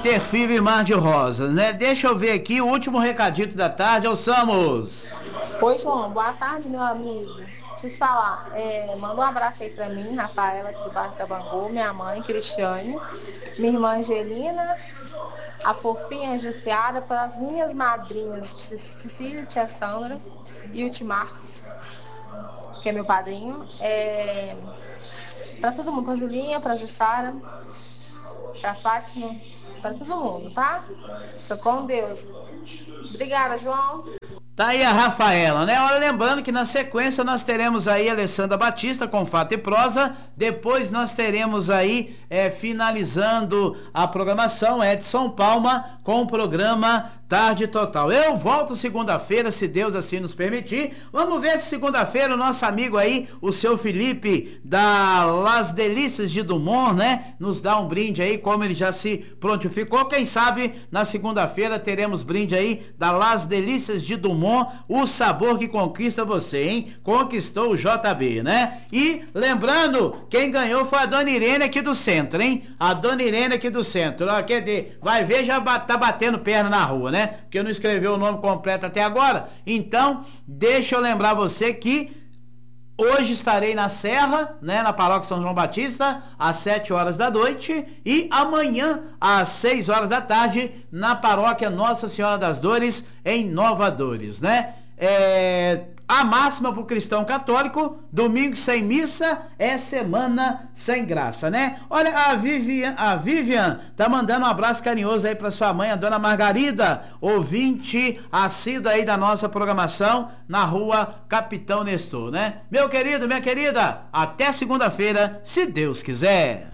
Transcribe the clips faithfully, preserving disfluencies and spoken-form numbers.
ter filho em mar de rosas, né? Deixa eu ver aqui o último recadito da tarde, Alçamos. Oi, João, boa tarde, meu amigo. Deixa eu te falar, é, manda um abraço aí pra mim, Rafaela, aqui do bairro Cabangu, minha mãe, Cristiane, minha irmã Angelina, a fofinha Jussiara, para as minhas madrinhas, Cecília e tia Sandra, e o Tio Marcos, que é meu padrinho. É, para todo mundo, pra Julinha, pra Jussara, pra Fátima, para todo mundo, tá? Fica com Deus. Obrigada, João. Tá aí a Rafaela, né? Olha, lembrando que na sequência nós teremos aí a Alessandra Batista com Fato e Prosa. Depois nós teremos aí, é, finalizando a programação, Edson Palma com o programa Tarde Total. Eu volto segunda-feira, se Deus assim nos permitir. Vamos ver se segunda-feira o nosso amigo aí, o seu Felipe, da Las Delícias de Dumont, né? Nos dá um brinde aí, como ele já se prontificou. Quem sabe na segunda-feira teremos brinde aí da Las Delícias de Dumont. O sabor que conquista você, hein? Conquistou o J B, né? E lembrando, quem ganhou foi a Dona Irene aqui do centro, hein? A Dona Irene aqui do centro. Ó, quer dizer, vai ver, já tá batendo perna na rua, né? Porque não escreveu o nome completo até agora. Então, deixa eu lembrar você que hoje estarei na Serra, né, na Paróquia São João Batista, às sete horas da noite, e amanhã, às seis horas da tarde, na Paróquia Nossa Senhora das Dores, em Nova Dores, né? É, a máxima para o cristão católico: domingo sem missa é semana sem graça, né? Olha, a Vivian, a Vivian tá mandando um abraço carinhoso aí para sua mãe, a dona Margarida, ouvinte assídua aí da nossa programação na rua Capitão Nestor, né? Meu querido, minha querida, até segunda-feira, se Deus quiser.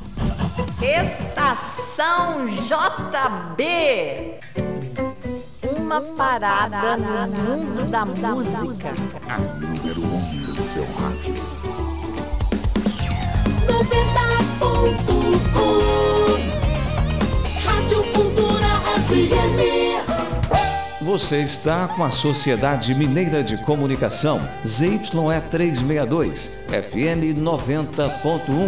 Estação J B. Uma parada no mundo da música. A número um do seu rádio. noventa ponto um Rádio Cultura F M. Você está com a Sociedade Mineira de Comunicação, Z Y E trezentos e sessenta e dois, F M noventa ponto um.